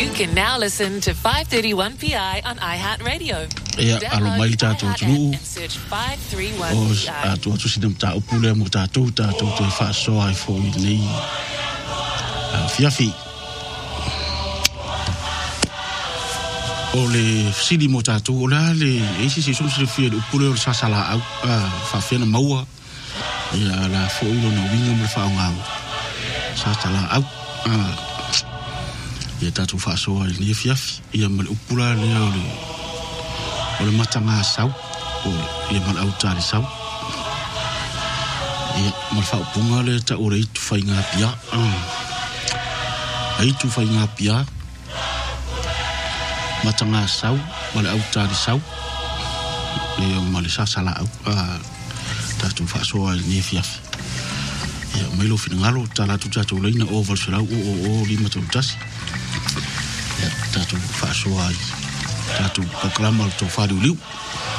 You can now listen to 531 PI on iHeartRadio. Ia alo mai tātou tunu and search 531 o PI. atu sinam ta upule mo tātou te whaasoa ai fo i nei fiafi o le sidi mo tātou o le eisi se sum se fia de upule o sasala au whawhena maua ia la fo i lona winga mo le whaongang sasala au ia tātou whaasoa i nei fiafi ia mo le upula lea o le matanga sau o ia mal au tari sau ia mal fa punga le ta ore tu fainga pia ai tu fainga pia matanga sau mal au tari sau ia mal sa sala au ta tu fa so ni fiaf ia mai lo finangalo ta la tu ta tu leina over sala o lima tu tas ia ta tu fa so ai Tatu paklama to fadu liu